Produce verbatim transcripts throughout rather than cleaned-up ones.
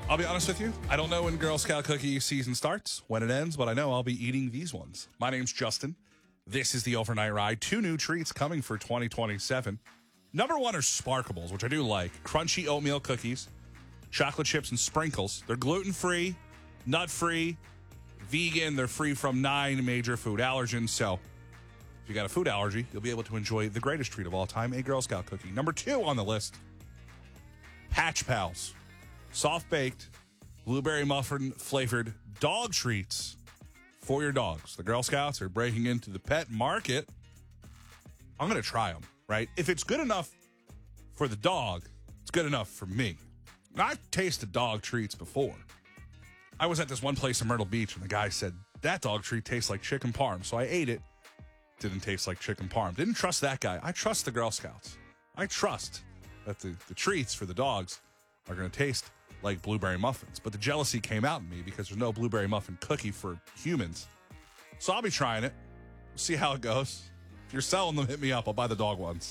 I'll be honest with you. I don't know when Girl Scout cookie season starts, when it ends, but I know I'll be eating these ones. My name's Justin. This is the Overnight Ride. Two new treats coming for twenty twenty-seven. Number one are Sparkables, which I do like. Crunchy oatmeal cookies, chocolate chips, and sprinkles. They're gluten-free, nut-free, vegan. They're free from nine major food allergens. So if you got a food allergy, you'll be able to enjoy the greatest treat of all time, a Girl Scout cookie. Number two on the list, Patch Pals. Soft-baked, blueberry muffin-flavored dog treats for your dogs. The Girl Scouts are breaking into the pet market. I'm going to try them, right? If it's good enough for the dog, it's good enough for me. Now, I've tasted dog treats before. I was at this one place in Myrtle Beach, and the guy said, that dog treat tastes like chicken parm. So I ate it. Didn't taste like chicken parm. Didn't trust that guy. I trust the Girl Scouts. I trust that the, the treats for the dogs are going to taste like blueberry muffins. But the jealousy came out in me because there's no blueberry muffin cookie for humans. So I'll be trying it. We'll see how it goes. If you're selling them, hit me up. I'll buy the dog ones.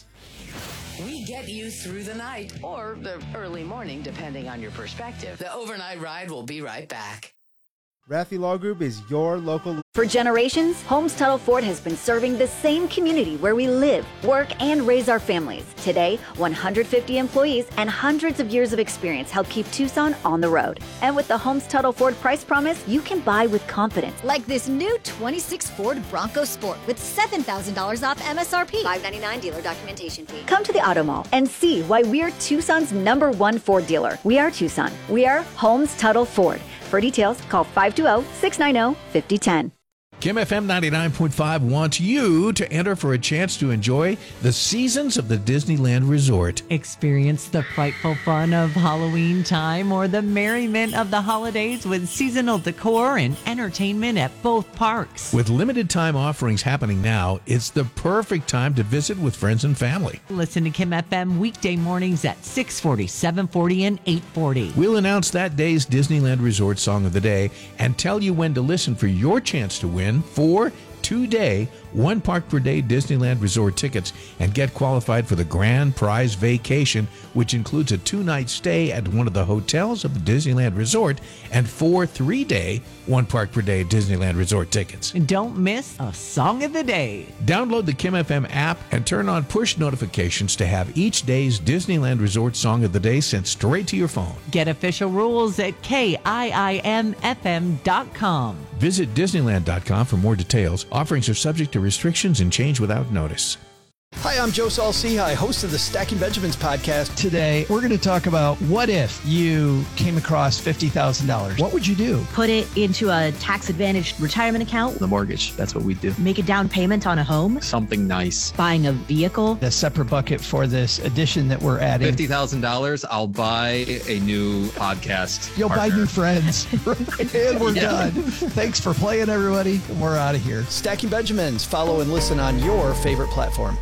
We get you through the night or the early morning, depending on your perspective. The Overnight Ride will be right back. Raffi Law Group is your local. For generations, Holmes Tuttle Ford has been serving the same community where we live, work, and raise our families. Today, one hundred fifty employees and hundreds of years of experience help keep Tucson on the road. And with the Holmes Tuttle Ford price promise, you can buy with confidence. Like this new twenty-six Ford Bronco Sport with seven thousand dollars off M S R P. five ninety-nine dealer documentation fee. Come to the Auto Mall and see why we're Tucson's number one Ford dealer. We are Tucson. We are Holmes Tuttle Ford. For details, call five two zero, six nine zero, five zero one zero. Kim F M ninety-nine point five wants you to enter for a chance to enjoy the seasons of the Disneyland Resort. Experience the frightful fun of Halloween time or the merriment of the holidays with seasonal decor and entertainment at both parks. With limited time offerings happening now, it's the perfect time to visit with friends and family. Listen to Kim F M weekday mornings at six forty, seven forty, and eight forty. We'll announce that day's Disneyland Resort Song of the Day and tell you when to listen for your chance to win four two-day, one park per day Disneyland Resort tickets and get qualified for the grand prize vacation, which includes a two-night stay at one of the hotels of the Disneyland Resort and four three-day, one park per day Disneyland Resort tickets. And don't miss a Song of the Day. Download the Kim F M app and turn on push notifications to have each day's Disneyland Resort Song of the Day sent straight to your phone. Get official rules at K I I M F M dot com. Visit Disneyland dot com for more details. Offerings are subject to restrictions and change without notice. Hi, I'm Joe Saul-Sehy, host of the Stacking Benjamins podcast. Today, we're going to talk about what if you came across fifty thousand dollars? What would you do? Put it into a tax-advantaged retirement account. The mortgage, that's what we do. Make a down payment on a home. Something nice. Buying a vehicle. The separate bucket for this addition that we're adding. fifty thousand dollars, I'll buy a new podcast You'll partner. buy new friends. And we're yeah. done. Thanks for playing, everybody. We're out of here. Stacking Benjamins. Follow and listen on your favorite platform.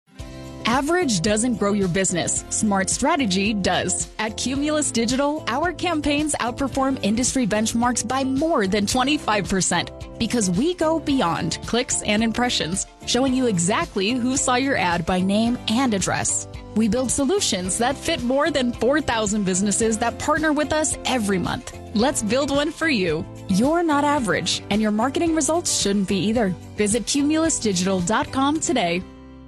Average doesn't grow your business. Smart strategy does. At Cumulus Digital, our campaigns outperform industry benchmarks by more than twenty-five percent because we go beyond clicks and impressions, showing you exactly who saw your ad by name and address. We build solutions that fit more than four thousand businesses that partner with us every month. Let's build one for you. You're not average, and your marketing results shouldn't be either. Visit cumulus digital dot com today.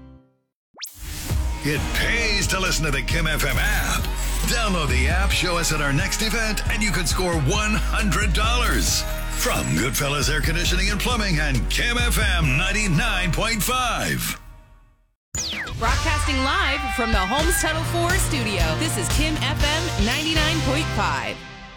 It pays to listen to the Kim F M app. Download the app, show us at our next event, and you could score one hundred dollars. From Goodfellas Air Conditioning and Plumbing and Kim F M ninety-nine point five. Broadcasting live from the Holmes Tuttle Ford studio, this is Kim F M ninety-nine point five.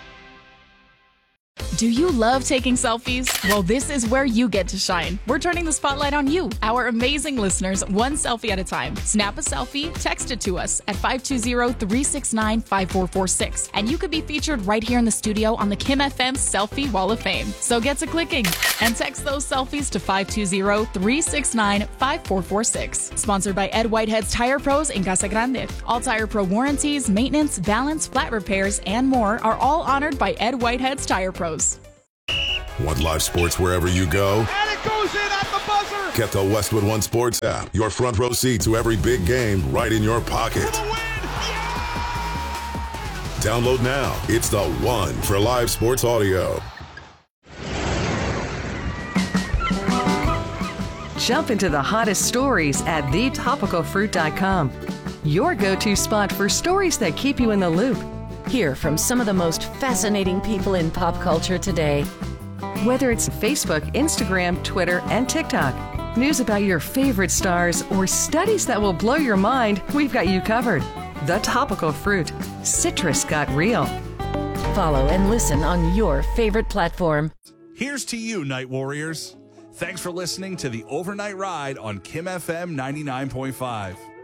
Do you love taking selfies? Well, this is where you get to shine. We're turning the spotlight on you, our amazing listeners, one selfie at a time. Snap a selfie, text it to us at five two zero, three six nine, five four four six, and you could be featured right here in the studio on the Kim F M Selfie Wall of Fame. So get to clicking and text those selfies to five two zero, three six nine, five four four six. Sponsored by Ed Whitehead's Tire Pros in Casa Grande. All Tire Pro warranties, maintenance, balance, flat repairs, and more are all honored by Ed Whitehead's Tire Pros. Want live sports wherever you go? And it goes in at the buzzer! Get the Westwood One Sports app. Your front row seat to every big game right in your pocket. Download now. It's the one for live sports audio. Jump into the hottest stories at the topical fruit dot com. Your go-to spot for stories that keep you in the loop. Hear from some of the most fascinating people in pop culture today. Whether it's Facebook, Instagram, Twitter, and TikTok, news about your favorite stars, or studies that will blow your mind, we've got you covered. The Topical Fruit. Citrus got real. Follow and listen on your favorite platform. Here's to you, Night Warriors. Thanks for listening to the Overnight Ride on Kim F M ninety-nine point five.